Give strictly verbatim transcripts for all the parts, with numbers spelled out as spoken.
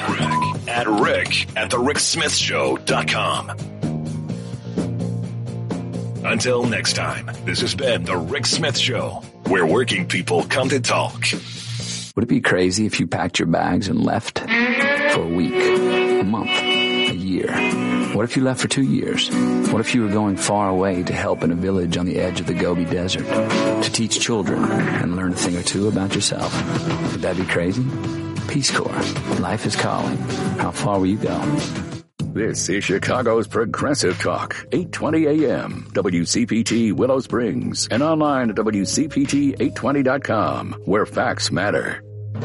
Rick at Rick at the Rick Smith Show dot com. Until next time, this has been The Rick Smith Show, where working people come to talk. Would it be crazy if you packed your bags and left for a week, a month, a year? What if you left for two years? What if you were going far away to help in a village on the edge of the Gobi Desert, to teach children and learn a thing or two about yourself? Would that be crazy? Peace Corps. Life is calling. How far will you go? This is Chicago's Progressive Talk, eight twenty A M, W C P T Willow Springs, and online at W C P T eight twenty dot com, where facts matter.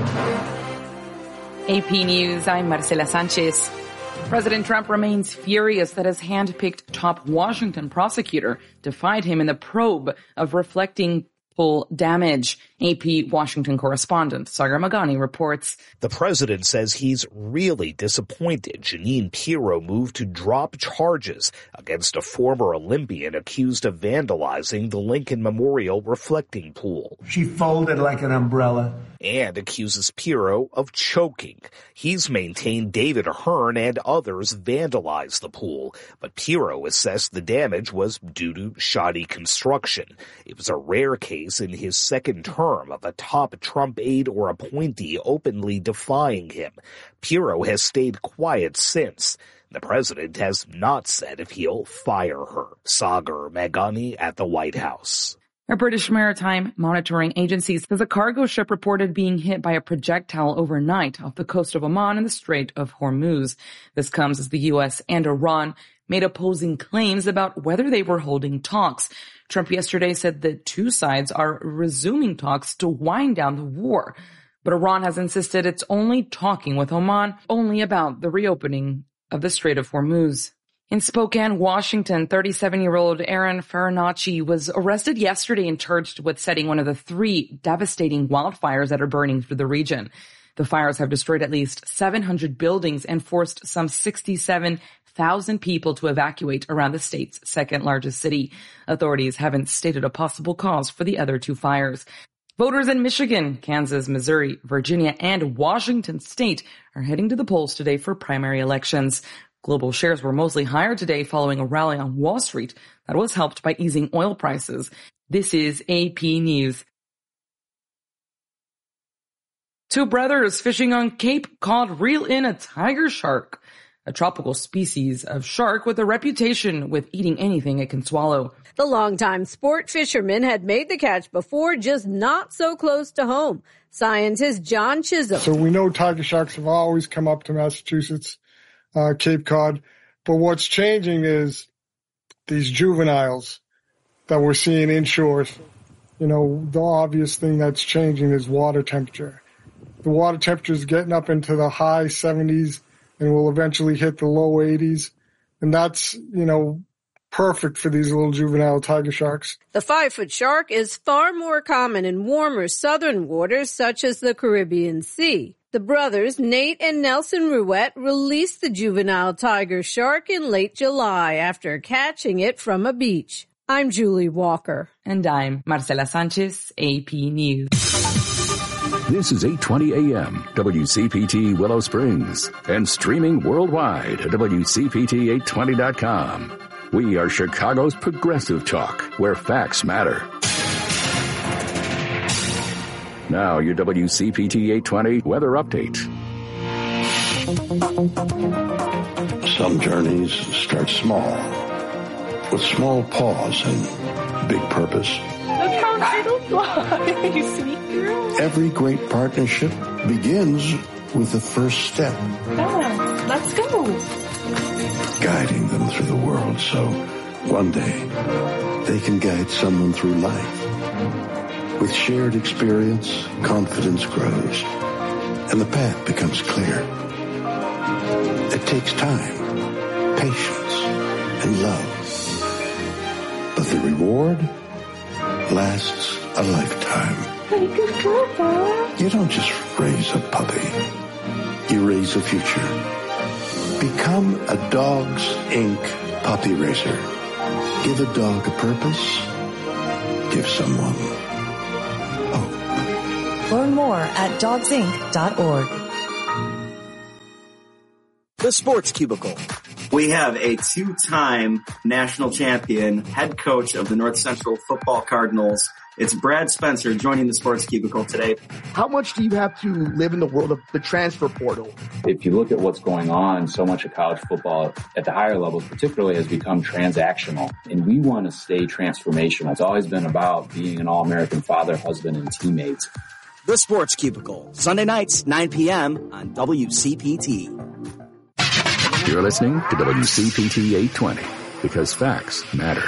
A P News, I'm Marcela Sanchez. President Trump remains furious that his hand-picked top Washington prosecutor defied him in the probe of reflecting full damage. A P Washington correspondent Sagar Magani reports. The president says he's really disappointed Jeanine Pirro moved to drop charges against a former Olympian accused of vandalizing the Lincoln Memorial reflecting pool. She folded like an umbrella. And accuses Pirro of choking. He's maintained David Ahern and others vandalized the pool, but Pirro assessed the damage was due to shoddy construction. It was a rare case in his second term of a top Trump aide or appointee openly defying him. Pirro has stayed quiet since. The president has not said if he'll fire her. Sagar Magani at the White House. A British maritime monitoring agency says a cargo ship reported being hit by a projectile overnight off the coast of Oman in the Strait of Hormuz. This comes as the U S and Iran made opposing claims about whether they were holding talks. Trump yesterday said the two sides are resuming talks to wind down the war. But Iran has insisted it's only talking with Oman only about the reopening of the Strait of Hormuz. In Spokane, Washington, thirty-seven-year-old Aaron Farinacci was arrested yesterday and charged with setting one of the three devastating wildfires that are burning through the region. The fires have destroyed at least seven hundred buildings and forced some sixty-seven thousand people to evacuate around the state's second largest city. Authorities haven't stated a possible cause for the other two fires. Voters in Michigan, Kansas, Missouri, Virginia, and Washington state are heading to the polls today for primary elections. Global shares were mostly higher today following a rally on Wall Street that was helped by easing oil prices. This is A P News. Two brothers fishing on Cape Cod reel in a tiger shark, a tropical species of shark with a reputation with eating anything it can swallow. The longtime sport fisherman had made the catch before, just not so close to home. Scientist John Chisholm. So we know tiger sharks have always come up to Massachusetts. Uh, Cape Cod. But what's changing is these juveniles that we're seeing inshore. You know, the obvious thing that's changing is water temperature. The water temperature is getting up into the high seventies and will eventually hit the low eighties. And that's, you know, perfect for these little juvenile tiger sharks. The five-foot shark is far more common in warmer southern waters such as the Caribbean Sea. The brothers, Nate and Nelson Ruette, released the juvenile tiger shark in late July after catching it from a beach. I'm Julie Walker. And I'm Marcela Sanchez, A P News. This is eight twenty A M, W C P T Willow Springs, and streaming worldwide at W C P T eight twenty dot com. We are Chicago's Progressive Talk, where facts matter. Now, your W C P T eight twenty weather update. Some journeys start small, with small pause and big purpose. Look how little fly, you sweet girl. Every great partnership begins with the first step. Yeah, let's go. Guiding them through the world so one day they can guide someone through life. With shared experience, confidence grows, and the path becomes clear. It takes time, patience, and love. But the reward lasts a lifetime. Hey, good girl, Bob. You don't just raise a puppy. You raise a future. Become a Dogs Incorporated puppy raiser. Give a dog a purpose. Give someone hope. Learn more at dogs inc dot org. The Sports Cubicle. We have a two-time national champion, head coach of the North Central Football Cardinals. It's Brad Spencer joining the Sports Cubicle today. How much do you have to live in the world of the transfer portal? If you look at what's going on, so much of college football at the higher levels particularly has become transactional. And we want to stay transformational. It's always been about being an all-American father, husband, and teammate. The Sports Cubicle, Sunday nights, nine p.m. on W C P T. You're listening to W C P T eight twenty because facts matter.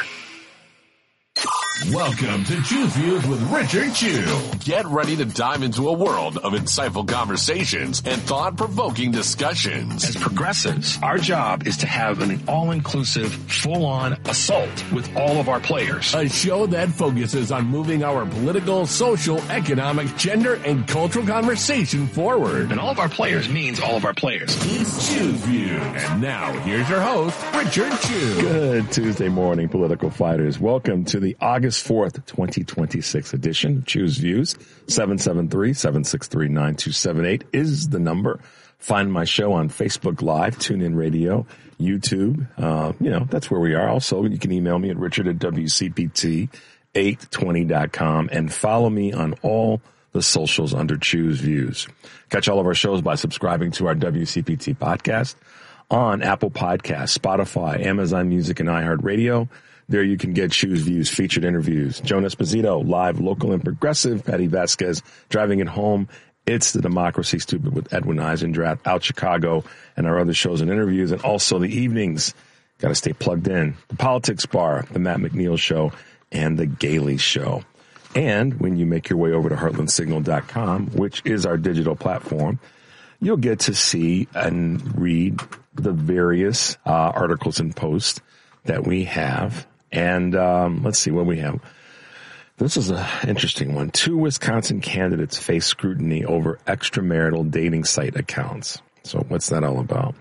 Welcome to Choose Views with Richard Chew. Get ready to dive into a world of insightful conversations and thought-provoking discussions. As progressives, our job is to have an all-inclusive, full-on assault with all of our players. A show that focuses on moving our political, social, economic, gender, and cultural conversation forward. And all of our players means all of our players. It's Choose Views. And now, here's your host, Richard Chew. Good Tuesday morning, political fighters. Welcome to the August fourth, twenty twenty-six edition of Choose Views. seven seven three, seven six three, nine two seven eight is the number. Find my show on Facebook Live, TuneIn Radio, YouTube. Uh, you know, that's where we are. Also, you can email me at richard at W C P T eight twenty dot com and follow me on all the socials under Choose Views. Catch all of our shows by subscribing to our W C P T podcast on Apple Podcasts, Spotify, Amazon Music, and iHeartRadio. There you can get Choose Views featured interviews. Joan Esposito, live, local, and progressive. Patty Vasquez, driving it home. It's the Democracy Stupid with Edwin Eisendrath, Out Chicago, and our other shows and interviews. And also the evenings. Got to stay plugged in. The Politics Bar, the Matt McNeil Show, and the Gailey Show. And when you make your way over to heartland signal dot com, which is our digital platform, you'll get to see and read the various uh, articles and posts that we have. And um, let's see what we have. This is an interesting one. Two Wisconsin candidates face scrutiny over extramarital dating site accounts. So what's that all about?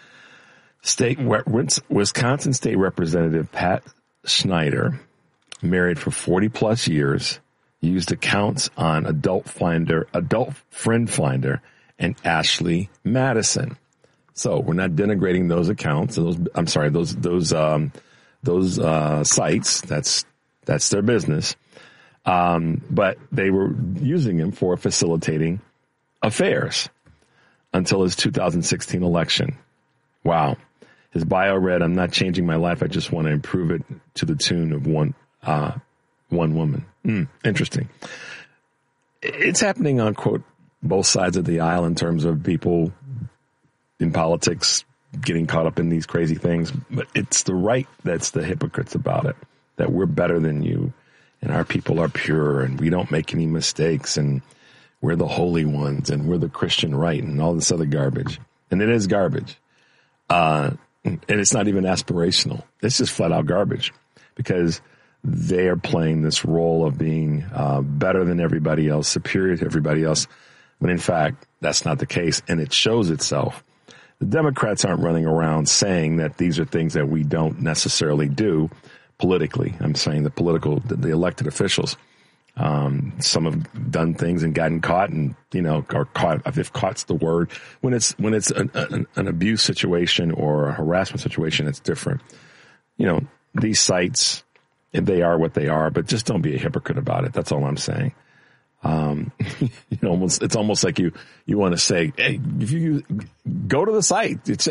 State Wisconsin State Representative Pat Schneider, married for forty plus years, used accounts on Adult Finder, Adult Friend Finder, and Ashley Madison. So we're not denigrating those accounts. Those, I'm sorry, those those um, those uh, sites. That's that's their business. Um, but they were using him for facilitating affairs until his two thousand sixteen election. Wow. His bio read, "I'm not changing my life. I just want to improve it to the tune of one uh, one woman." Mm, interesting. It's happening on, quote, both sides of the aisle in terms of people in politics getting caught up in these crazy things. But it's the right that's the hypocrites about it, that we're better than you and our people are pure and we don't make any mistakes and we're the holy ones and we're the Christian right and all this other garbage. And it is garbage. Uh, and it's not even aspirational. It's just flat out garbage because they are playing this role of being uh, better than everybody else, superior to everybody else, when in fact, that's not the case. And it shows itself. The Democrats aren't running around saying that these are things that we don't necessarily do politically. I'm saying the political, the elected officials. Um, some have done things and gotten caught and, you know, are caught, if caught's the word. When it's, when it's an, an, an abuse situation or a harassment situation, it's different. You know, these sites, they are what they are, but just don't be a hypocrite about it. That's all I'm saying. Um, you know, almost, it's almost like you, you want to say, hey, if you go to the site, it's,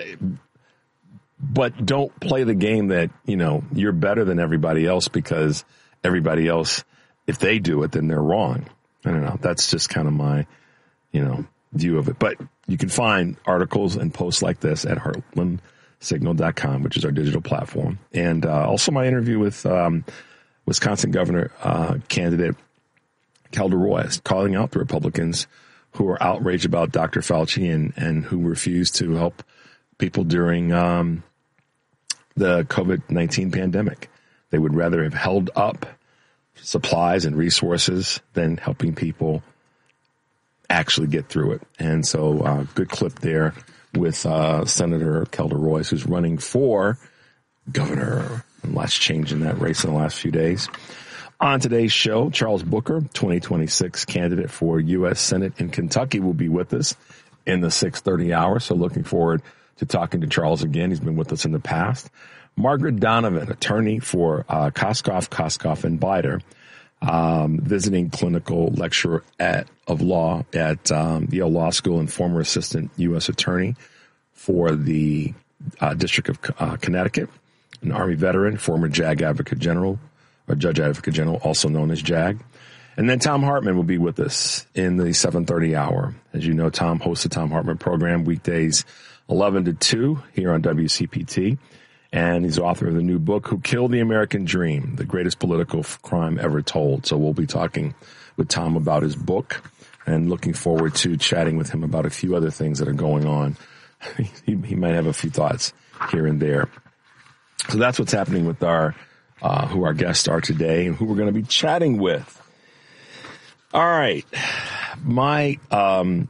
but don't play the game that, you know, you're better than everybody else because everybody else, if they do it, then they're wrong. I don't know. That's just kind of my, you know, view of it. But you can find articles and posts like this at heartland signal dot com, which is our digital platform. And, uh, also my interview with, um, Wisconsin governor, uh, candidate Calder Roy, calling out the Republicans who are outraged about Doctor Fauci and, and who refuse to help people during um, the COVID nineteen pandemic. They would rather have held up supplies and resources than helping people actually get through it. And so uh, good clip there with uh, Senator Calder Roy, who's running for governor. And lots change in that race in the last few days. On today's show, Charles Booker, twenty twenty-six candidate for U S Senate in Kentucky, will be with us in the six thirty hour. So looking forward to talking to Charles again. He's been with us in the past. Margaret Donovan, attorney for uh, Koskoff, Koskoff, and Bider, um, visiting clinical lecturer at, of law at um, Yale Law School and former assistant U S attorney for the uh, District of uh, Connecticut, an Army veteran, former JAG Advocate General, or Judge Advocate General, also known as JAG. And then Tom Hartman will be with us in the seven thirty hour. As you know, Tom hosts the Tom Hartman program weekdays eleven to two here on W C P T. And he's author of the new book, Who Killed the American Dream, the greatest political crime ever told. So we'll be talking with Tom about his book and looking forward to chatting with him about a few other things that are going on. he, he might have a few thoughts here and there. So that's what's happening with our, uh, who our guests are today and who we're going to be chatting with. All right. My, um,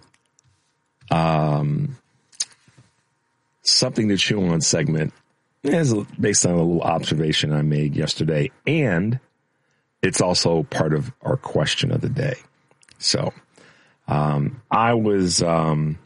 um, something to chew on segment is based on a little observation I made yesterday, and it's also part of our question of the day. So, um, I was, um,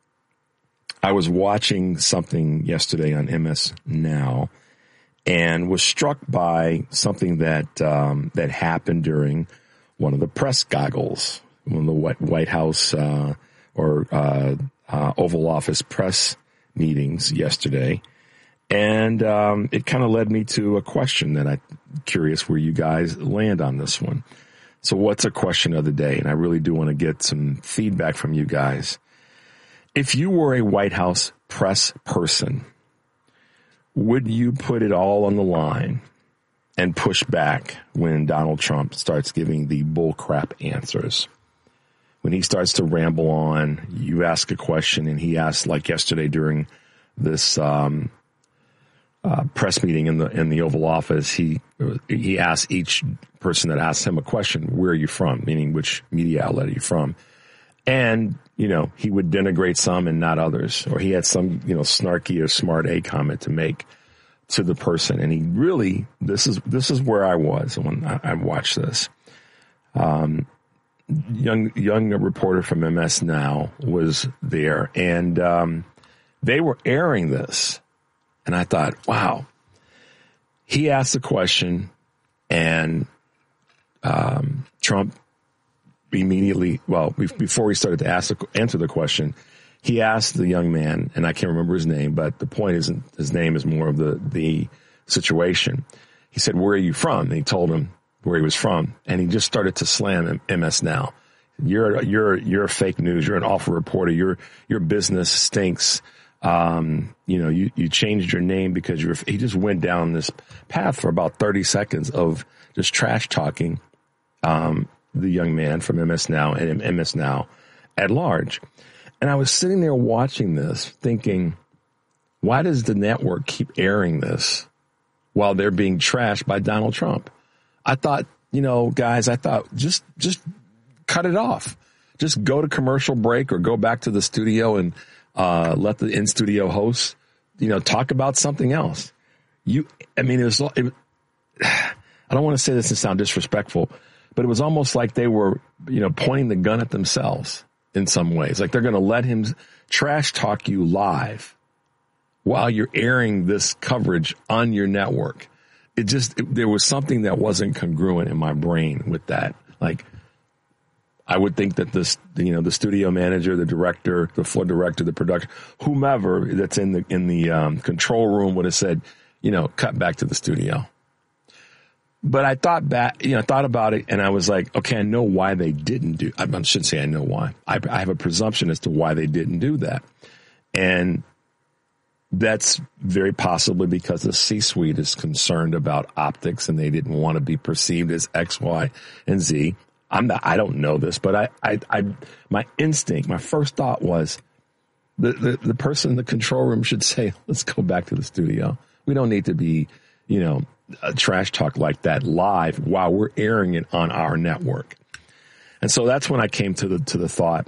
I was watching something yesterday on M S Now and was struck by something that, um, that happened during one of the press goggles, one of the White, White House, uh, or, uh, uh, Oval Office press meetings yesterday. And um, it kind of led me to a question that I'm curious where you guys land on this one. So what's a question of the day? And I really do want to get some feedback from you guys. If you were a White House press person, would you put it all on the line and push back when Donald Trump starts giving the bullcrap answers? When he starts to ramble on, you ask a question and he asks, like yesterday during this um Uh, press meeting in the in the Oval Office, he he asked each person that asked him a question, where are you from? Meaning, which media outlet are you from? And, you know, he would denigrate some and not others. Or he had some, you know, snarky or smart A comment to make to the person. And he really, this is this is where I was when I, I watched this. Um, young young reporter from M S Now was there, and um, they were airing this. And I thought, wow, he asked a question and um, Trump immediately, well, before he started to ask, answer the question, he asked the young man, and I can't remember his name, but the point isn't his name, is more of the, the situation. He said, where are you from? And he told him where he was from. And he just started to slam M S Now. You're, you're, you're fake news. You're an awful reporter. Your, your business stinks. Um, you know, you, you changed your name because you're, he just went down this path for about thirty seconds of just trash talking, um, the young man from M S Now and M S Now at large. And I was sitting there watching this thinking, why does the network keep airing this while they're being trashed by Donald Trump? I thought, you know, guys, I thought just, just cut it off. Just go to commercial break or go back to the studio and Uh, let the in-studio hosts, you know, talk about something else. You, I mean, it was, it, I don't want to say this and sound disrespectful, but it was almost like they were, you know, pointing the gun at themselves in some ways. Like they're going to let him trash talk you live while you're airing this coverage on your network. It just, it, there was something that wasn't congruent in my brain with that. Like, I would think that this, you know, the studio manager, the director, the floor director, the production, whomever that's in the in the um, control room would have said, you know, cut back to the studio. But I thought back, you know, I thought about it, and I was like, okay, I know why they didn't do. I shouldn't say I know why. I, I have a presumption as to why they didn't do that, and that's very possibly because the C-suite is concerned about optics, and they didn't want to be perceived as X, Y, and Z. I'm not, I don't know this, but I, I, I, my instinct, my first thought was the, the, the person in the control room should say, let's go back to the studio. We don't need to be, you know, a trash talk like that live while we're airing it on our network. And so that's when I came to the, to the thought,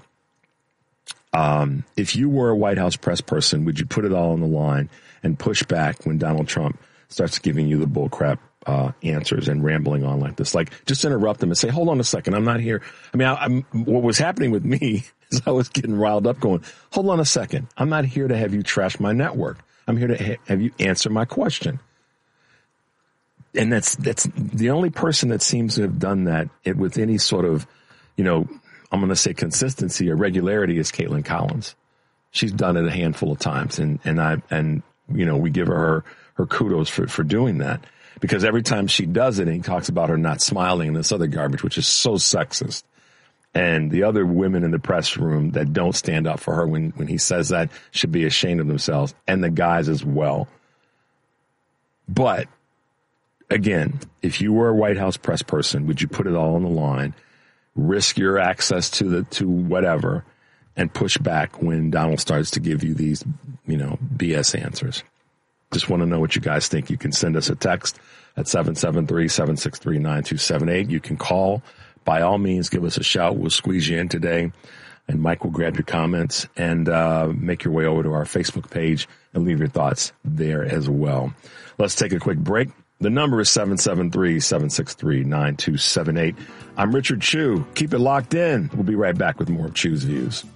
um, if you were a White House press person, would you put it all on the line and push back when Donald Trump starts giving you the bullcrap Uh, answers and rambling on like this? Like, just interrupt them and say, hold on a second, I'm not here. I mean, I, I'm, what was happening with me as I was getting riled up going, hold on a second. I'm not here to have you trash my network. I'm here to ha- have you answer my question. And that's, that's the only person that seems to have done that it, with any sort of, you know, I'm going to say consistency or regularity is Caitlin Collins. She's done it a handful of times. And, and I, and, you know, we give her her, her kudos for, for doing that, because every time she does it, and he talks about her not smiling and this other garbage, which is so sexist. And the other women in the press room that don't stand up for her when, when he says that should be ashamed of themselves, and the guys as well. But again, if you were a White House press person, would you put it all on the line, risk your access to the, to whatever, and push back when Donald starts to give you these, you know, B S answers? Just want to know what you guys think. You can send us a text at seven seven three, seven six three, nine two seven eight. You can call. By all means, give us a shout. We'll squeeze you in today, and Mike will grab your comments and uh, make your way over to our Facebook page and leave your thoughts there as well. Let's take a quick break. The number is seven seven three, seven six three, nine two seven eight. I'm Richard Chew. Keep it locked in. We'll be right back with more of Chew's Views.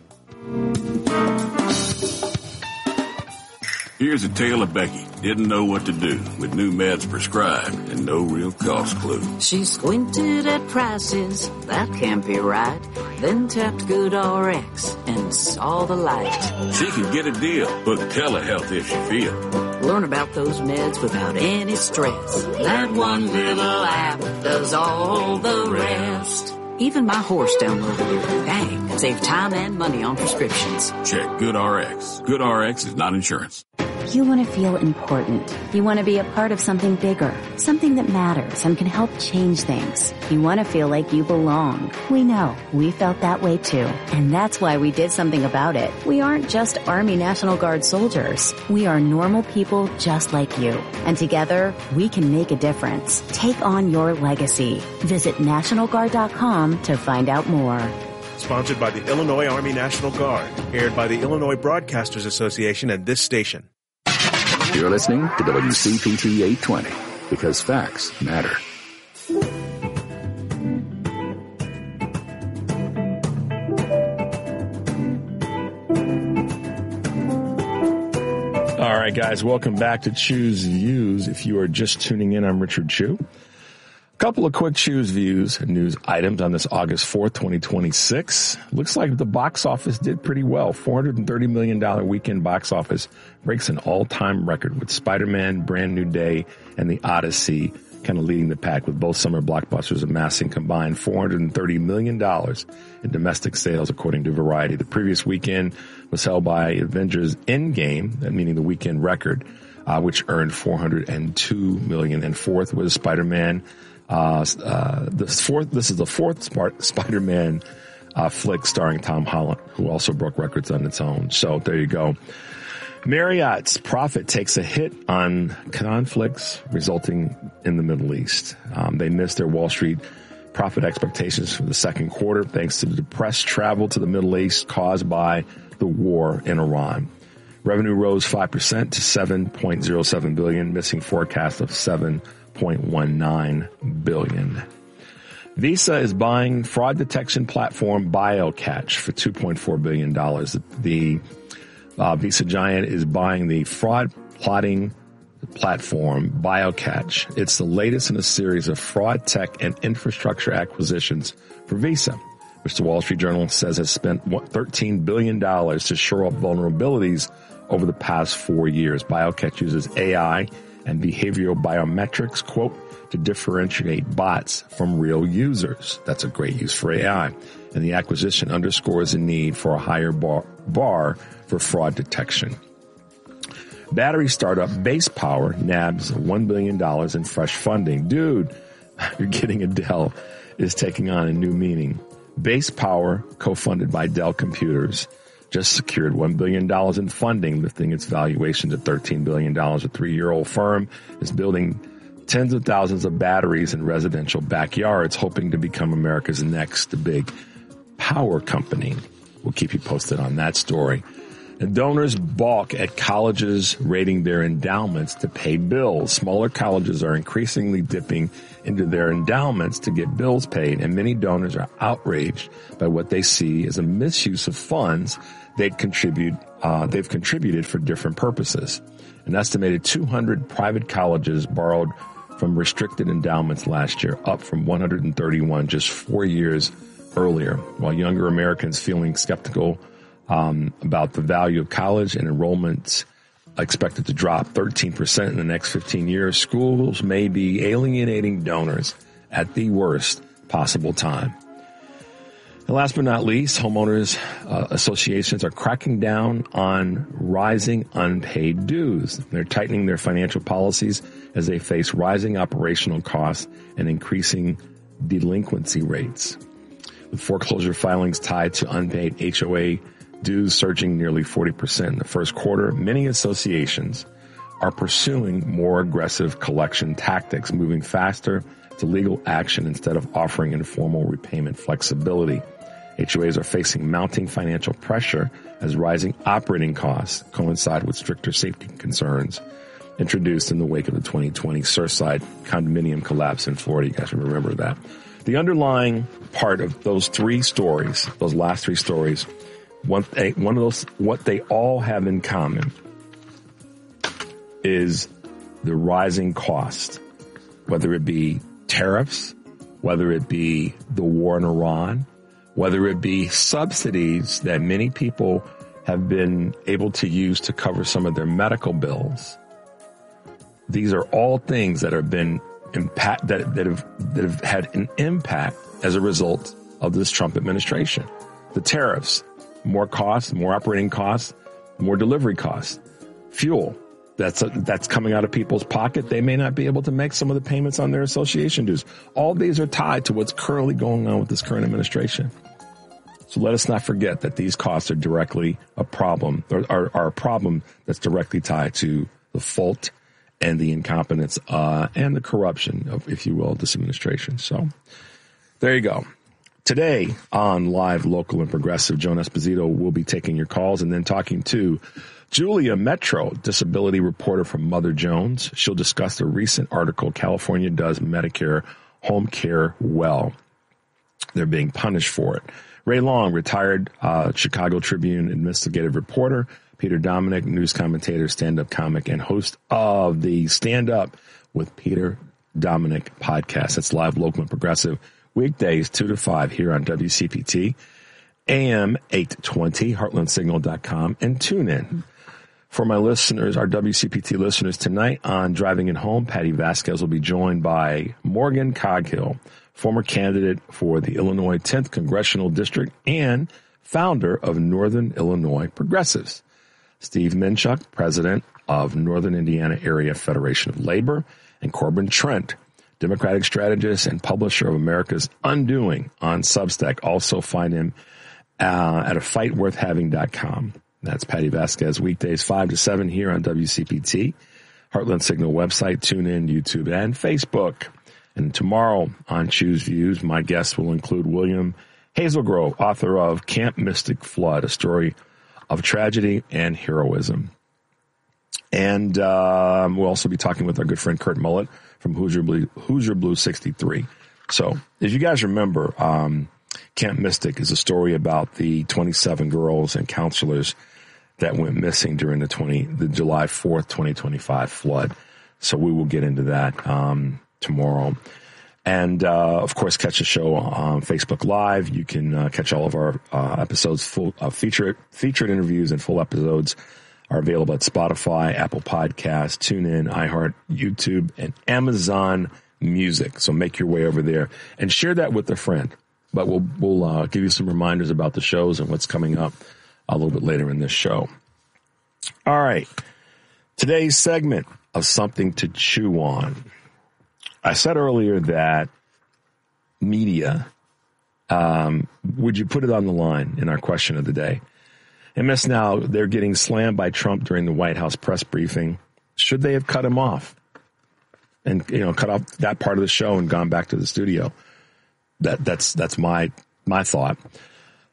Here's a tale of Becky. Didn't know what to do with new meds prescribed and no real cost clue. She squinted at prices, that can't be right. Then tapped GoodRx and saw the light. She can get a deal. Book telehealth if she feel. Learn about those meds without any stress. That one little app does all the rest. Even my horse downloaded it. Dang, save time and money on prescriptions. Check GoodRx. GoodRx is not insurance. You want to feel important. You want to be a part of something bigger, something that matters and can help change things. You want to feel like you belong. We know. We felt that way too. And that's why we did something about it. We aren't just Army National Guard soldiers. We are normal people just like you. And together, we can make a difference. Take on your legacy. Visit National Guard dot com to find out more. Sponsored by the Illinois Army National Guard. Aired by the Illinois Broadcasters Association and this station. You're listening to W C P T eight twenty, because facts matter. All right, guys, welcome back to Chew's Views. If you are just tuning in, I'm Richard Chew. A couple of quick Chew's Views news items on this August fourth, twenty twenty-six. Looks like the box office did pretty well. four hundred thirty million dollars weekend box office breaks an all-time record, with Spider-Man, Brand New Day, and The Odyssey kind of leading the pack, with both summer blockbusters amassing combined four hundred thirty million dollars in domestic sales, according to Variety. The previous weekend was held by Avengers Endgame, meaning the weekend record, uh, which earned four hundred two million dollars. And fourth was Spider-Man. Uh, uh, the fourth, this is the fourth Sp- Spider-Man, uh, flick starring Tom Holland, who also broke records on its own. So there you go. Marriott's profit takes a hit on conflicts resulting in the Middle East. Um, they missed their Wall Street profit expectations for the second quarter, thanks to the depressed travel to the Middle East caused by the war in Iran. Revenue rose five percent to seven point oh seven billion dollars, missing forecast of seven point one nine billion dollars. Visa is buying fraud detection platform BioCatch for two point four billion dollars. The uh, Visa giant is buying the fraud plotting platform BioCatch. It's the latest in a series of fraud tech and infrastructure acquisitions for Visa, which the Wall Street Journal says has spent thirteen billion dollars to shore up vulnerabilities over the past four years. BioCatch uses A I and behavioral biometrics, quote, to differentiate bots from real users. That's a great use for A I. And the acquisition underscores the need for a higher bar, bar for fraud detection. Battery startup Base Power nabs one billion dollars in fresh funding. Dude, you're getting a Dell is taking on a new meaning. Base Power, co-funded by Dell Computers, just secured one billion dollars in funding, lifting its valuation to thirteen billion dollars. A three-year-old firm is building tens of thousands of batteries in residential backyards, hoping to become America's next big power company. We'll keep you posted on that story. And donors balk at colleges rating their endowments to pay bills. Smaller colleges are increasingly dipping into their endowments to get bills paid, and many donors are outraged by what they see as a misuse of funds they'd contribute, uh, they've contributed for different purposes. An estimated two hundred private colleges borrowed from restricted endowments last year, up from one hundred thirty-one just four years earlier, while younger Americans feeling skeptical um, about the value of college and enrollments expected to drop thirteen percent in the next fifteen years, schools may be alienating donors at the worst possible time. And last but not least, homeowners uh, associations are cracking down on rising unpaid dues. They're tightening their financial policies as they face rising operational costs and increasing delinquency rates. With foreclosure filings tied to unpaid H O A dues surging nearly forty percent in the first quarter, many associations are pursuing more aggressive collection tactics, moving faster to legal action instead of offering informal repayment flexibility. H O As are facing mounting financial pressure as rising operating costs coincide with stricter safety concerns introduced in the wake of the twenty twenty Surfside condominium collapse in Florida. You guys remember that. The underlying part of those three stories, those last three stories, one, one of those, what they all have in common is the rising cost, whether it be tariffs, whether it be the war in Iran, whether it be subsidies that many people have been able to use to cover some of their medical bills. These are all things that have been impact that, that have that have had an impact as a result of this Trump administration. The tariffs, more costs, more operating costs, more delivery costs, fuel. That's a, that's coming out of people's pocket. They may not be able to make some of the payments on their association dues. All these are tied to what's currently going on with this current administration. So let us not forget that these costs are directly a problem, or are, are a problem that's directly tied to the fault and the incompetence uh, and the corruption of, if you will, this administration. So there you go. Today on Live, Local, and Progressive, Joan Esposito will be taking your calls and then talking to Julia Metro, disability reporter from Mother Jones. She'll discuss the recent article, California Does Medicare Home Care Well. They're being punished for it. Ray Long, retired uh, Chicago Tribune investigative reporter. Peter Dominick, news commentator, stand-up comic, and host of the Stand Up with Peter Dominick podcast. That's Live, Local, and Progressive, weekdays two to five here on W C P T, A M eight twenty, heartland signal dot com, and tune in. For my listeners, our W C P T listeners, tonight on Driving It Home, Patty Vasquez will be joined by Morgan Coghill, former candidate for the Illinois tenth Congressional District and founder of Northern Illinois Progressives. Steve Minchuk, president of Northern Indiana Area Federation of Labor, and Corbin Trent, Democratic strategist and publisher of America's Undoing on Substack. Also find him uh, at a fight worth having dot com. That's Patty Vasquez, weekdays five to seven here on W C P T, Heartland Signal website, TuneIn, YouTube, and Facebook. And tomorrow on Choose Views, my guests will include William Hazelgrove, author of Camp Mystic Flood, a story of tragedy and heroism. And um, we'll also be talking with our good friend Kurt Mullett from Hoosier Blue, Hoosier Blue sixty-three. So, if you guys remember, um, Camp Mystic is a story about the twenty-seven girls and counselors that went missing during the twenty the July fourth, twenty twenty-five flood. So we will get into that um, tomorrow. And, uh, of course, catch the show on Facebook Live. You can uh, catch all of our uh, episodes, full uh, featured, featured interviews and full episodes are available at Spotify, Apple Podcasts, TuneIn, iHeart, YouTube, and Amazon Music. So make your way over there and share that with a friend. But we'll, we'll uh, give you some reminders about the shows and what's coming up a little bit later in this show. All right. Today's segment of Something to Chew On. I said earlier that media, um, would you put it on the line in our question of the day? M S Now, they're getting slammed by Trump during the White House press briefing. Should they have cut him off and, you know, cut off that part of the show and gone back to the studio? That that's that's my my thought.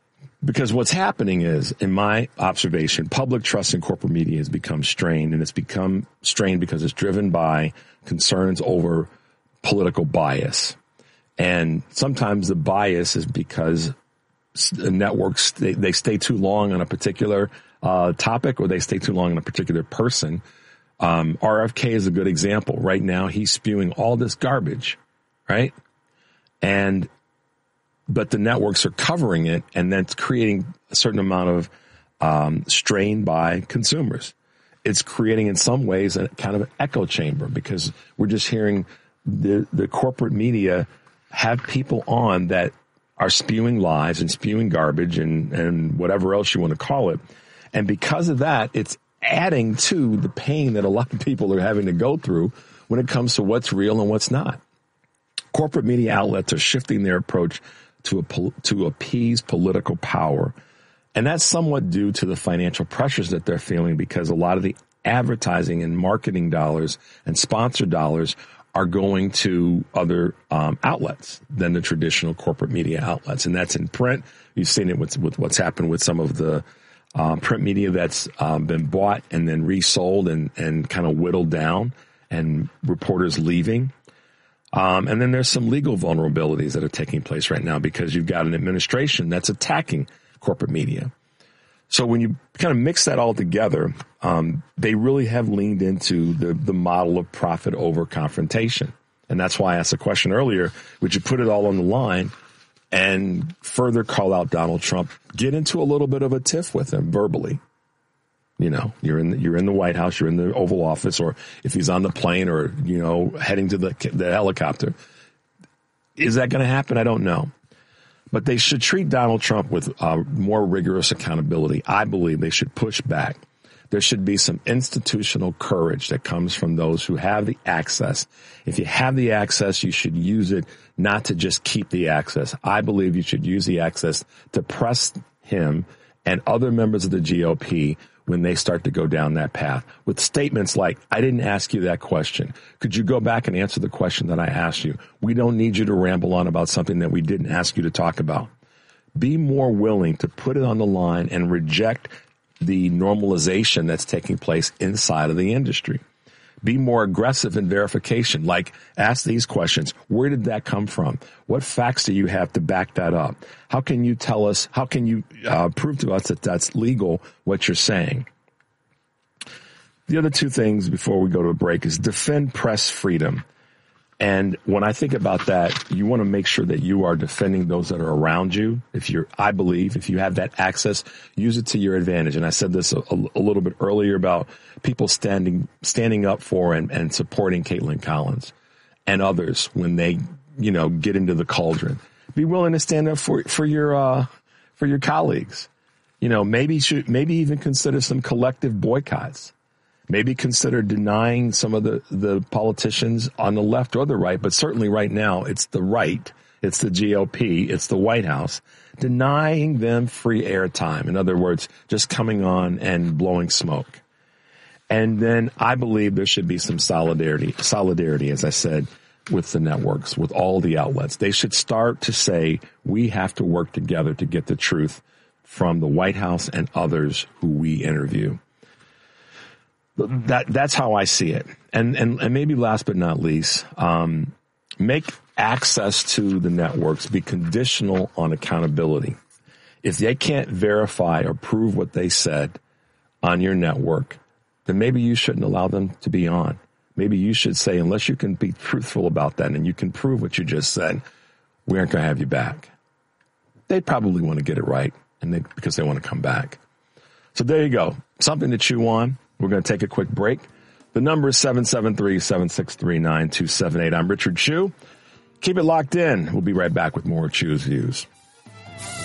Because what's happening is, in my observation, public trust in corporate media has become strained, and it's become strained because it's driven by concerns over political bias. And sometimes the bias is because the networks, they, they stay too long on a particular uh, topic, or they stay too long on a particular person. Um, R F K is a good example. Right now, he's spewing all this garbage, right? And but the networks are covering it, and that's creating a certain amount of um, strain by consumers. It's creating, in some ways, a kind of an echo chamber, because we're just hearing the, the corporate media have people on that are spewing lies and spewing garbage and, and whatever else you want to call it. And because of that, it's adding to the pain that a lot of people are having to go through when it comes to what's real and what's not. Corporate media outlets are shifting their approach to a, to appease political power. And that's somewhat due to the financial pressures that they're feeling, because a lot of the advertising and marketing dollars and sponsor dollars are going to other um, outlets than the traditional corporate media outlets. And that's in print. You've seen it with, with what's happened with some of the um, print media that's um, been bought and then resold and, and kind of whittled down, and reporters leaving. Um, and then there's some legal vulnerabilities that are taking place right now, because you've got an administration that's attacking corporate media. So when you kind of mix that all together, um, they really have leaned into the, the model of profit over confrontation. And that's why I asked the question earlier, would you put it all on the line and further call out Donald Trump, get into a little bit of a tiff with him verbally? You know, you're in the, you're in the White House, you're in the Oval Office, or if he's on the plane, or, you know, heading to the, the helicopter. Is that going to happen? I don't know. But they should treat Donald Trump with uh, more rigorous accountability. I believe they should push back. There should be some institutional courage that comes from those who have the access. If you have the access, you should use it, not to just keep the access. I believe you should use the access to press him and other members of the G O P when they start to go down that path with statements like, I didn't ask you that question. Could you go back and answer the question that I asked you? We don't need you to ramble on about something that we didn't ask you to talk about. Be more willing to put it on the line and reject the normalization that's taking place inside of the industry. Be more aggressive in verification, like ask these questions. Where did that come from? What facts do you have to back that up? How can you tell us, how can you uh, prove to us that that's legal, what you're saying? The other two things before we go to a break is defend press freedom. And when I think about that, you want to make sure that you are defending those that are around you. If you're, I believe, if you have that access, use it to your advantage. And I said this a, a little bit earlier about people standing, standing up for and, and supporting Caitlin Collins and others when they, you know, get into the cauldron. Be willing to stand up for, for your, uh, for your colleagues. You know, maybe should, maybe even consider some collective boycotts. Maybe consider denying some of the, the politicians on the left or the right, but certainly right now it's the right, it's the G O P, it's the White House, denying them free airtime. In other words, just coming on and blowing smoke. And then I believe there should be some solidarity, solidarity, as I said, with the networks, with all the outlets. They should start to say, we have to work together to get the truth from the White House and others who we interview. That that's how I see it. And and, and maybe last but not least, um, make access to the networks be conditional on accountability. If they can't verify or prove what they said on your network, then maybe you shouldn't allow them to be on. Maybe you should say, unless you can be truthful about that and you can prove what you just said, we aren't going to have you back. They'd probably want to get it right, and they, because they want to come back. So there you go. Something to chew on. We're going to take a quick break. The number is seven seven three, seven six three, nine two seven eight. I'm Richard Chew. Keep it locked in. We'll be right back with more Chew's Views.